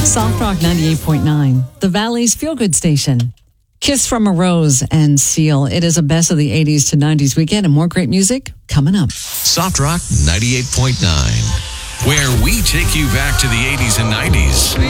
Soft Rock 98.9, the Valley's feel-good station. Kiss from a Rose and Seal. It is a best of the 80s to 90s weekend, and more great music coming up. Soft Rock 98.9, where we take you back to the 80s and 90s.